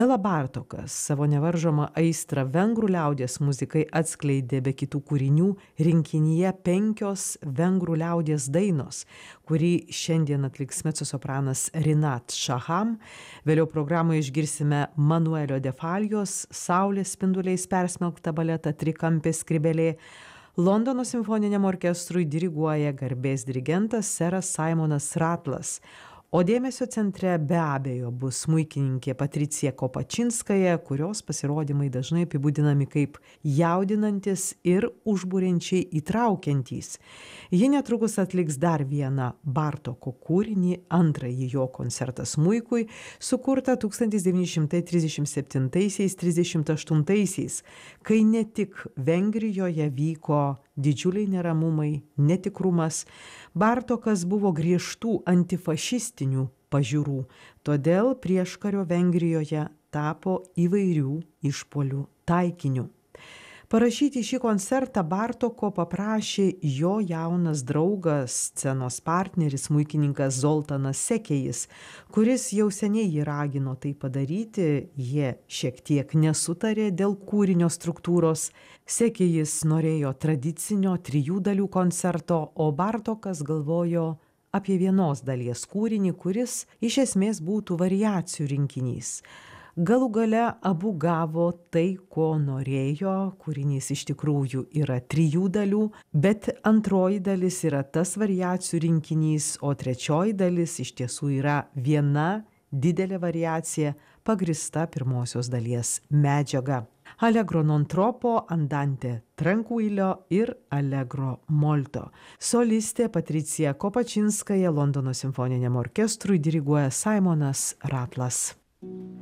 Bela Bartokas savo nevaržomą aistrą vengrų liaudies muzikai atskleidė be kitų kūrinių rinkinyje 5 vengrų liaudies dainos, kurį šiandien atliks mecosopranas Rinat Šaham. Vėliau programoje išgirsime Manuelio Defaljos Saulės spinduliais persmelktą baletą Trikampė skrybėlė. Londono simfoniniam orkestrui diriguoja garbės dirigentas seras Simonas Ratlas. O dėmesio centre be abejo bus smuikininkė Patricija Kopačinskaja, kurios pasirodymai dažnai apibūdinami kaip jaudinantis ir užburiančiai įtraukiantys. Ji netrukus atliks dar vieną Bartoko kūrinį, antrąjį jo koncertą smuikui, sukurtą 1937–38, kai ne tik Vengrijoje vyko didžiuliai neramumai, netikrumas, Bartokas buvo griežtų antifašistinių pažiūrų, todėl prieškario Vengrijoje tapo įvairių išpuolių taikiniu. Parašyti šį koncertą Bartoko paprašė jo jaunas draugas, scenos partneris, smuikininkas Zoltanas Sekėjis, kuris jau seniai jį ragino tai padaryti. Jie šiek tiek nesutarė dėl kūrinio struktūros. Sekėjis norėjo tradicinio 3 dalių koncerto, o Bartokas galvojo apie vienos dalies kūrinį, kuris iš esmės būtų variacijų rinkinys. Galų gale abu gavo tai, ko norėjo. Kūrinys iš tikrųjų yra 3 dalių, bet antroji dalis yra tas variacijų rinkinys, o trečioji dalis iš tiesų yra viena didelė variacija pagrįsta pirmosios dalies medžiaga. Allegro non troppo, andante tranquillo ir allegro molto. Solistė Patricija Kopačinskaja Londono simfoniniam orkestrui diriguoja Simonas Ratlas.